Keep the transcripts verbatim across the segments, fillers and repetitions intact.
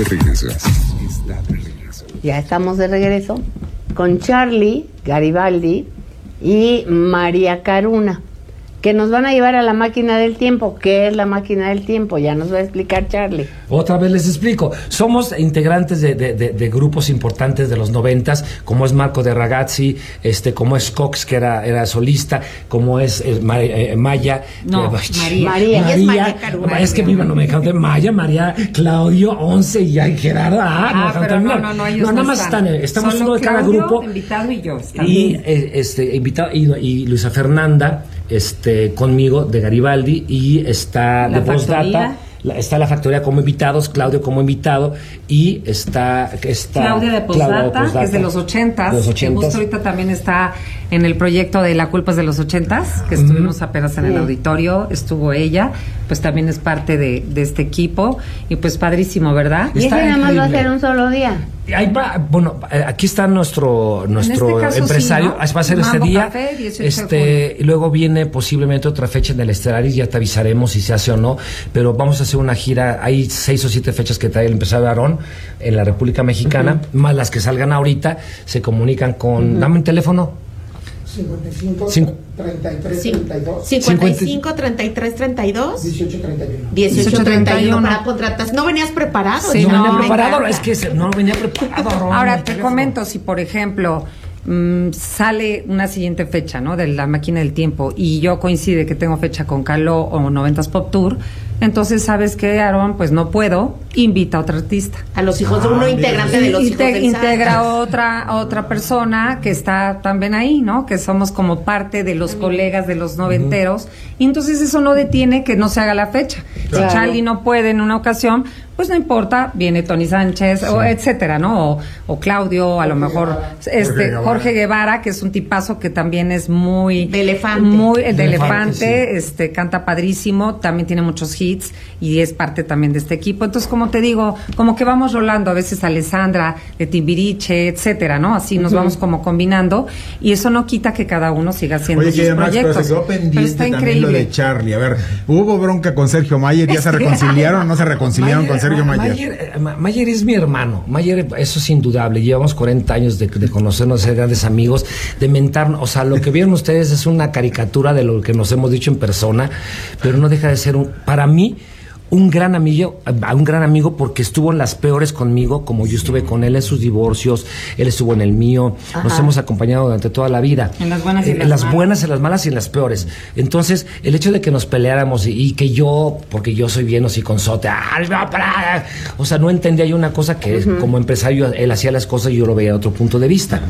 Regreso. Está de regreso. Ya estamos de regreso con Charlie Garibaldi y María Caruna, que nos van a llevar a la máquina del tiempo. ¿Qué es la máquina del tiempo? Ya nos va a explicar Charlie. Otra vez les explico. Somos integrantes de, de, de, de grupos importantes de los noventas, como es Marco de Ragazzi, este, como es Cox, que era, era solista, como es eh, Ma, eh, Maya. No, eh, María. María. Ella es María Caruna. Es que viva, no me dejaron de Maya, María, Claudio, Once y ya Gerardo. Ah, Ah, no, me pero dejaron no, terminar. no, no, ellos no, nada no más están. están, estamos Solo uno de cada Claudio, grupo. invitado y yo. están Y bien. eh, este invitado y, y Luisa Fernanda, este, conmigo de Garibaldi, y está La de Postdata. Factoría. La, está la Factoría como invitados, Claudio como invitado, y está, está Claudia de Postdata, que es de los ochentas, de los que ochentas. justo ahorita también está en el proyecto de La culpa es de los ochentas, que estuvimos apenas en el auditorio, estuvo ella, pues también es parte de, de este equipo, y pues padrísimo, ¿verdad? Y ese Está nada más va a increíble. ser un solo día. Ahí va, bueno, eh, aquí está nuestro nuestro este caso empresario, sí, ¿no? va a ser este Mambo día, Café, dieciocho de este, y luego viene posiblemente otra fecha en el Estelaris, ya te avisaremos si se hace o no, pero vamos a hacer una gira, hay seis o siete fechas que trae el empresario Aarón en la República Mexicana, uh-huh. más las que salgan ahorita, se comunican con, uh-huh. dame un teléfono. cincuenta y cinco, Cin- treinta y tres, treinta y dos, cincuenta y cinco, treinta y tres, treinta y dos, dieciocho, treinta y uno. dieciocho, treinta y uno para contratas. ¿No venías preparado? Sí, no, no, venía me preparado, encanta. es que se- no venía preparado. Aarón, Ahora el te teléfono. comento, si por ejemplo mm, sale una siguiente fecha, ¿no? De la máquina del tiempo, y yo coincide que tengo fecha con Caló o noventas Pop Tour, entonces sabes que Aarón, pues no puedo, invita a otro artista. A los hijos de uno integrante de los hijos Inte- del integra Zar. otra a otra persona que está también ahí, ¿no? Que somos como parte de los colegas de los noventeros, y entonces eso no detiene que no se haga la fecha. Claro. Si Charlie no puede en una ocasión, pues no importa, viene Tony Sánchez, o etcétera, ¿no? O, o Claudio, a lo mejor este Guevara. Jorge Guevara, que es un tipazo que también es muy De Elefante. muy el de De Elefante, Elefante, sí. este canta padrísimo, también tiene muchos hits y es parte también de este equipo. Entonces, como te digo, como que vamos rolando a veces Alessandra de Timbiriche, etcétera, ¿no? Así nos vamos como combinando, y eso no quita que cada uno siga haciendo Oye, sus que Max, pero proyectos. se quedó Pero pendiente está también increíble. lo de Charlie. A ver, ¿hubo bronca con Sergio Mayer? ¿Ya se reconciliaron o no se reconciliaron con Sergio Ma- Mayer? Mayer, eh, Ma- Mayer es mi hermano. Mayer, eso es indudable. Llevamos cuarenta años de, de conocernos, de ser grandes amigos, de mentarnos. O sea, lo que vieron ustedes es una caricatura de lo que nos hemos dicho en persona, pero no deja de ser un, para mí, un gran amigo, un gran amigo porque estuvo en las peores conmigo, como yo estuve con él en sus divorcios, él estuvo en el mío, Ajá. nos hemos acompañado durante toda la vida. En las buenas y Eh, las en las malas. buenas, en las malas y en las peores. Entonces, el hecho de que nos peleáramos y, y que yo, porque yo soy bien hociconzote, ¡ah, va para! O sea, no entendía yo una cosa que es, como empresario, él hacía las cosas y yo lo veía de otro punto de vista.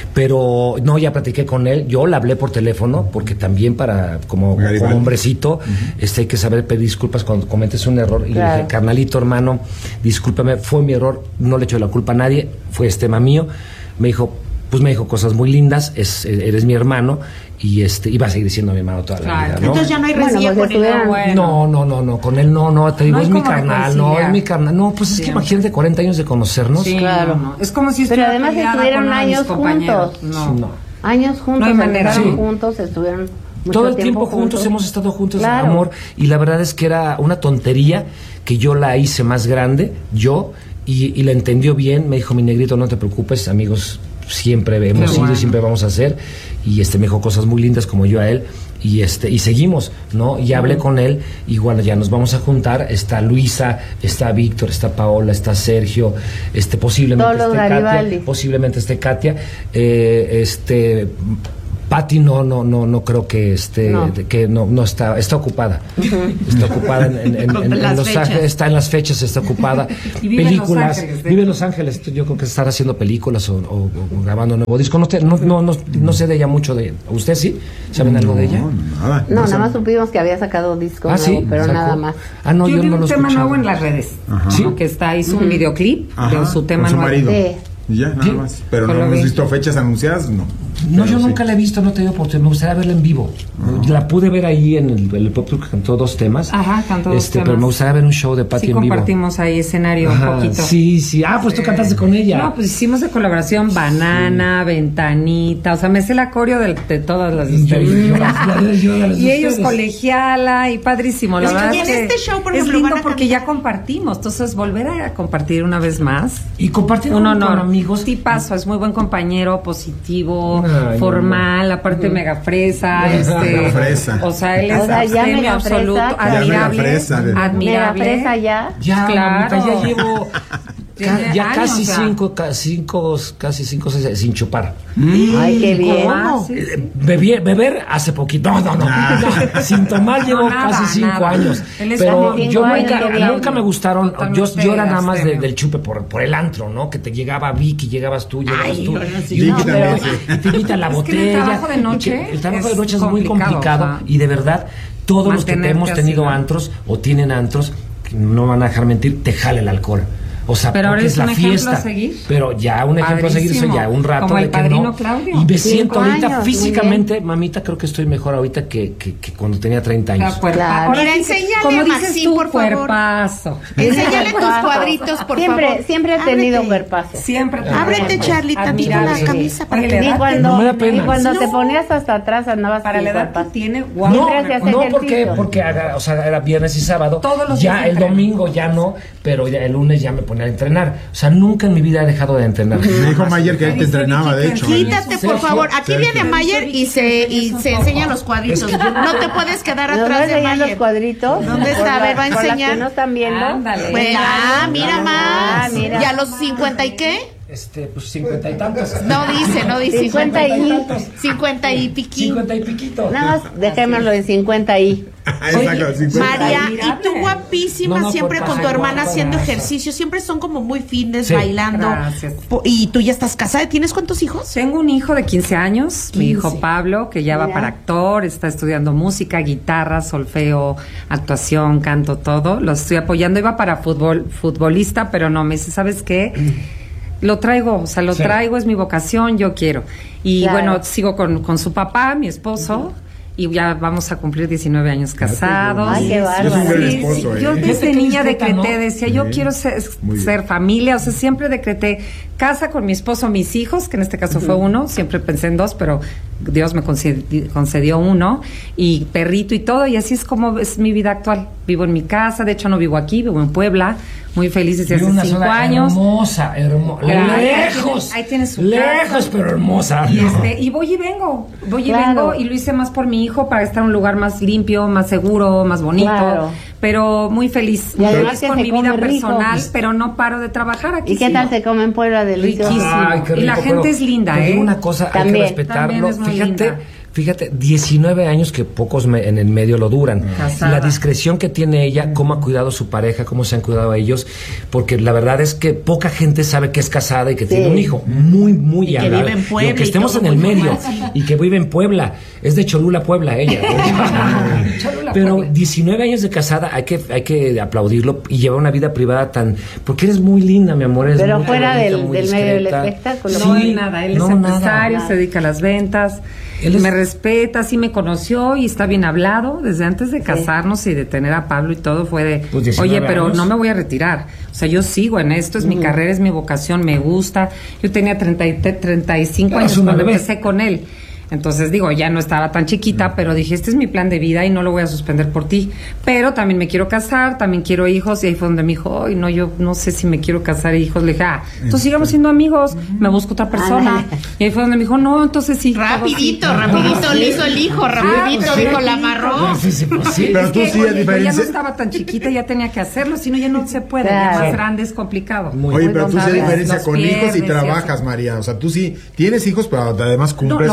Pero no, ya platiqué con él, yo le hablé por teléfono, porque también para, como, Garibaldi. como hombrecito, este hay que saber pedir disculpas cuando cometes un error. Y le Claro. dije, carnalito, hermano, discúlpame, fue mi error, no le echo la culpa a nadie, fue este tema mío. Me dijo, pues me dijo cosas muy lindas, es, eres mi hermano, y este iba a seguir siendo mi hermano toda la Claro. vida, ¿no? Entonces ya no hay Bueno, rencilla pues con él. estuvieron- bueno. No, no, no, no, con él no, no, te digo, No hay es mi como carnal, no, reconciliar. es mi carnal. No, pues es que Siempre. imagínate cuarenta años de conocernos. Sí, Claro. no, no. Es como si Pero estuviera además peleada estuvieron con uno de mis años compañeros. juntos. No. No. Años juntos, No hay manera. empezaron Sí. juntos, estuvieron mucho Todo el tiempo juntos, hemos estado juntos, Claro. amor, y la verdad es que era una tontería que yo la hice más grande, yo, y, y la entendió bien, me dijo, mi negrito, no te preocupes, amigos, siempre hemos Qué sido bueno. y siempre vamos a hacer, y este me dijo cosas muy lindas como yo a él, y este y seguimos, ¿no? Y hablé con él, y bueno, ya nos vamos a juntar, está Luisa, está Víctor, está Paola, está Sergio, este posiblemente Todos los esté Garibaldi. Katia, posiblemente esté Katia, eh, este Pati no, no, no, no creo que esté, No. de- que no, no está, está ocupada, está ocupada en, en- en- Con en- en las Los fechas. Ángeles, está en las fechas, está ocupada, Y vive en Los películas, Ángeles, de- vive en Los Ángeles, yo creo que estará haciendo películas o, o- o grabando un nuevo disco, no, te- no, no, no, no sé de ella mucho de, ¿usted sí? ¿Saben algo de ella? No, nada. No, nada sé. más supimos que había sacado disco Ah, nuevo, sí, pero sacó. nada más. Ah, no, yo yo, vi no un lo tema escuchaba. nuevo en las redes, Ajá. ¿Sí? que está, hizo un videoclip Ajá, de su tema con su nuevo. marido. Sí. Y ya, nada Sí. más. Pero Pues no lo hemos vi. visto fechas anunciadas, no. No, Pero yo sí. nunca la he visto, no he tenido oportunidad. Me gustaría verla en vivo. La pude ver ahí en el, el Pop Tour que cantó dos temas. Ajá, cantó dos este, temas. Pero me gustaría ver un show de Patti Sí, en vivo. compartimos ahí escenario Ajá, un poquito. Sí, sí. Ah, pues tú cantaste con ella. No, pues hicimos de colaboración Banana, Ventanita, o sea, me sé la coreo de, de todas las de Yo- yo- ustedes. yo las- yo las de Y ellos ustedes. colegiala y padrísimo, la Es que verdad en es que este show, por es ejemplo, lindo van a porque cantar- ya compartimos, entonces volver a compartir una vez más. Y compartir Un con, honor. con amigos. Tipazo, es muy buen compañero, positivo, Ay, formal, aparte mega fresa, este, Mega fresa. o sea, él es O sea, ya abstemio mega absoluto, fresa, ya admirable, mega fresa. Mega admirable. fresa ya. Ya, Claro. mamita, ya llevo Tiene ca- ya años, casi o sea. cinco, ca- cinco, casi cinco, seis, sin chupar. Ay, qué bien. ¿Cómo? Sí. Eh, bebi- beber hace poquito. No, no, no. No, sin tomar llevo No, nada, casi cinco nada. años. Él es Pero hace yo cinco nunca, años, qué bien. nunca me gustaron. Yo, Totalmente yo era nada más de- abstemio. del chupe por, por el antro, ¿no? Que te llegaba Vicky, llegabas tú, llegabas Ay, tú. bueno, sí. Y uno, Vicky pero- también, sí. y te invita la Es que el botella. trabajo de noche y que el trabajo de es noche es muy complicado, complicado. o sea, Y de verdad, todos los que te mantenerte hemos así, tenido ¿no? antros o tienen antros, que no van a dejar mentir, te jala el alcohol. O sea, Pero ahora porque es es la un ejemplo fiesta. a seguir. Pero ya un ejemplo a seguir soy Padrísimo. ya un rato Como de el que padrino no. Claudio. Y me Cinco siento ahorita años, muy físicamente, mamita, creo que estoy mejor ahorita que, que, que cuando tenía treinta La años. cuerpa. Claro. Ahora Mira, sí que, enséñale como a dices Maxim, tú, por favor. cuerpazo. Enséñale tus Cuerpazo. cuadritos, por siempre, favor. Siempre he Ábrete. tenido un cuerpazo. Siempre. Ábrete, Charlie, tantito la Admirable. camisa para Oye, que la Ni edad cuando, no me da pena. ni cuando No. te ponías hasta atrás andabas Para sin la edad que cuerpazo. tiene, guau. No, Siempre hacías no ejercicio. porque, porque haga- o sea, era viernes y sábado. Todos los ya días el entreno. domingo ya no, pero ya el lunes ya me ponía a entrenar. O sea, nunca en mi vida he dejado de entrenar. Me dijo Mayer que él te entrenaba, de hecho. Quítate, por Sergio, favor. Aquí Sergio. viene Mayer y se, y se enseña los cuadritos. No te puedes quedar ¿Nos vas atrás a de enseñar los Mayer. cuadritos? ¿Dónde está? Por A ver, la- va a por las enseñar. que no están viendo. Ándale. Pues, ah, mira Ah, más. mira. ¿Y a los cincuenta y qué? Este, pues cincuenta y tantos. No dice, no dice. cincuenta y- cincuenta y piquín. Cincuenta y piquito. Nada más dejémoslo en cincuenta y. Exacto, cincuenta. María, y Admirable. tú guapísima, No, no, siempre por con tu pasar hermana guapa, haciendo gracias. ejercicio, siempre son como muy fitness, Sí. bailando. Gracias. Po- Y tú ya estás casada, ¿tienes cuántos hijos? Tengo un hijo de quince años, mi hijo quince. Pablo, que ya va Mira. para actor, está estudiando música, guitarra, solfeo, actuación, canto, todo. Lo estoy apoyando. Iba para fútbol, futbolista, pero no, me dice, ¿sabes qué? Lo traigo, o sea, lo Sí. traigo, es mi vocación, yo quiero. Y Claro. bueno, sigo con, con su papá, mi esposo. Y ya vamos a cumplir diecinueve años casados. Ay, qué bárbaro. Es un gran Sí, esposo, sí. Yo ¿eh? desde Fíjate qué niña discreta, decreté, ¿no? decía, yo Sí. quiero ser, Muy bien. ser familia, o sea, siempre decreté casa con mi esposo, mis hijos, que en este caso fue uno, siempre pensé en dos, pero Dios me concedi- concedió uno, y perrito y todo, y así es como es mi vida actual. Vivo en mi casa, de hecho no vivo aquí, vivo en Puebla, muy feliz desde Vive hace una cinco zona años. hermosa, hermosa. Claro, ahí Lejos. tiene- ahí tiene su Lejos, casa. pero hermosa. Y, este, y voy y vengo, voy y Claro. vengo, y lo hice más por mi hijo para estar en un lugar más limpio, más seguro, más bonito, Claro. pero muy feliz, Y muy además feliz que con se mi vida come rico. personal, pero no paro de trabajar aquí. ¿Y qué sí. tal se come en Puebla delicioso? Riquísimo. Ay, qué Y la rico, gente pero es linda, te digo ¿eh? una cosa, hay También. que respetarlo. También es muy Fíjate, linda. fíjate, diecinueve años que pocos me- en el medio lo duran. Casada. La discreción que tiene ella, cómo ha cuidado a su pareja, cómo se han cuidado a ellos, porque la verdad es que poca gente sabe que es casada y que Sí. tiene un hijo muy, muy Y que agradable. vive en Puebla Y que y estemos todo en el muy medio fácil. y que vive en Puebla. Es de Cholula, Puebla, ella. Cholula, Pero Puebla. diecinueve años de casada, hay que, hay que aplaudirlo y llevar una vida privada tan... Porque eres muy linda, mi amor. Eres Pero muy fuera bonita, del- muy del medio del discreta. espectáculo. No Sí, hay nada, él no, es empresario, nada. se dedica a las ventas, Él es- me respeta, sí me conoció y está bien hablado. Desde antes de casarnos y de tener a Pablo y todo fue de, Pues diecinueve oye, pero años. no me voy a retirar. O sea, yo sigo en esto, es mi carrera, es mi vocación, me gusta. Yo tenía treinta y, treinta y cinco Eras años una cuando bebé. empecé con él. Entonces digo, ya no estaba tan chiquita, pero dije, este es mi plan de vida y no lo voy a suspender por ti. Pero también me quiero casar, también quiero hijos. Y ahí fue donde me dijo, ay, no, yo no sé si me quiero casar e hijos. Le dije, ah, entonces sigamos siendo amigos, me busco otra persona. Ándale. Y ahí fue donde me dijo, no, entonces sí. Rapidito, todo sí. rapidito le hizo el hijo, rapidito pues sí. dijo, la amarró. Sí, sí, pues sí. Pero Es tú que, sí, oye, a yo ya no diferencia. estaba tan chiquita, ya tenía que hacerlo, si no ya no se puede, ya Claro. más grande es complicado. Muy Oye, bien. pero tú sí a ¿sabes? diferencia Los con hijos y pierdes y trabajas, eso. María. O sea, tú sí tienes hijos, pero además No, cumples lo con la parte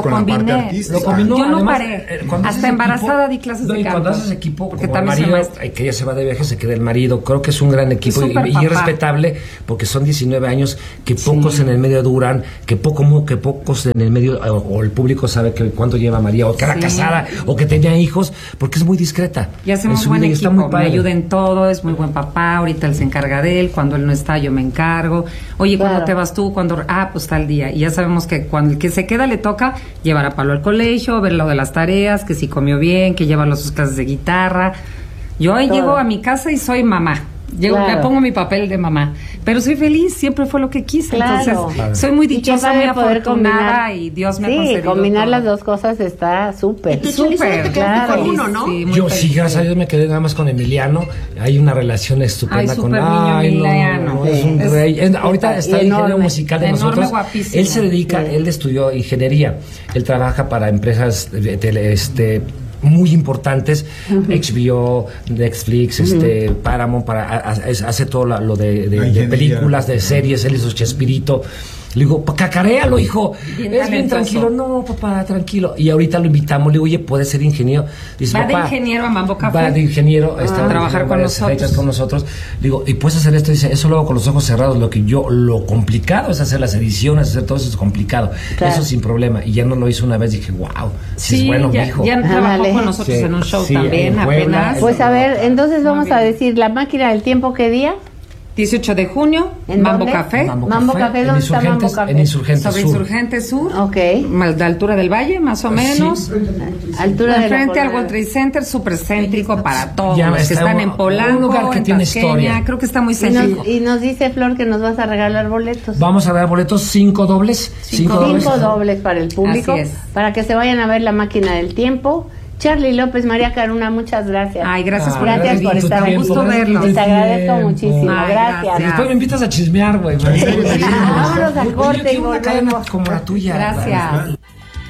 combiné. artista. Lo combinó, Yo no además, paré. eh, cuando Hasta haces embarazada equipo- di clases no, de y canto. cuando haces equipo, Porque como el también soy marido, maestra. ay, que ella se va de viaje, se queda el marido. Creo que es un gran equipo y, Súper y- y papá. es respetable porque son diecinueve años que pocos en el medio duran, que poco mu- que pocos en el medio o, o el público sabe que cuánto lleva María o que era Sí. casada o que tenía hijos porque es muy discreta. Y hacemos en su buen vida y está equipo, muy me padre. ayuda en todo, es muy buen papá, ahorita él se encarga de él, cuando él no está yo me encargo. Oye, ¿cuándo Claro. te vas tú? Cuando ah, pues tal día. Y ya sabemos que cuando el que se queda le toca llevar a Pablo al colegio, ver lo de las tareas, que si comió bien, que lleva sus clases de guitarra. Yo hoy Todo. llego a mi casa y soy mamá. Llego, Claro. me pongo mi papel de mamá, pero soy feliz, siempre fue lo que quise, Claro. entonces Claro. soy muy Y qué dichosa, padre muy poder afortunada combinar. y Dios me ha Sí, concedido combinar todo. las dos cosas está súper. Y tú, Choli, solo te quedaste claro. con uno, ¿no? Sí, muy Yo feliz. sí, gracias a Dios me quedé nada más con Emiliano. Hay una relación estupenda Ay, con súper niño ay, no, Emiliano. no, es Sí. un Es- rey. Es- ahorita y está el ingeniero enorme. musical de Enorme, nosotros. guapísimo. Él se dedica, Sí. él estudió ingeniería. Él trabaja para empresas de tele- este muy importantes, H B O, Netflix, este Paramount, para a- a- es- hace todo la- lo de, de- La de ingeniería. películas, de series, él hizo Chespirito. Le digo, "Pa- cacaréalo, hijo. Bien es bien talentoso. tranquilo. No, papá, tranquilo. Y ahorita lo invitamos, le digo, oye, puedes ser ingeniero. Dice, Va de "Papá, ingeniero a Mambo Café. Va de ingeniero, está a trabajar con varias nosotros. fechas con nosotros. Digo, y puedes hacer esto, dice, eso lo hago con los ojos cerrados. Lo que yo, lo complicado es hacer las ediciones, hacer todo eso es complicado. Claro. Eso sin problema. Y ya no lo hizo una vez, dije, wow, si Sí, es bueno, ya, mijo. ya Ándale. trabajó con nosotros Sí, en un show sí, también, en Puebla, apenas. Pues a ver, entonces vamos Muy a bien. decir, la máquina del tiempo, ¿qué día? dieciocho de junio, ¿En Mambo dónde? Café, Mambo, Mambo Café, en ¿dónde está Mambo Insurgentes, Café? en Insurgentes sobre Sur. Insurgentes Sur, Ok. más de altura del valle, más o Sí. menos. Altura de la Frente al Colorada. World Trade Center, súper céntrico para todos Ya los que está están un- en un Polanco, lugar que en tiene Tasqueña, historia. creo que está muy Y céntrico. nos, y nos dice Flor que nos vas a regalar boletos. Vamos a dar boletos, cinco dobles. Cinco, dobles. Cinco dobles para el público, Así es. para que se vayan a ver la máquina del tiempo. Charly López, María Caruna, muchas gracias. Ay, gracias Ah, por gracias haber por venido. estar Un aquí. gusto Gracias por verlos. el Les agradezco tiempo. muchísimo, Ay, gracias. gracias. Después me invitas a chismear, güey. Vámonos a Oye, yo corte y quiero una cadena volvemos. como la tuya. Gracias.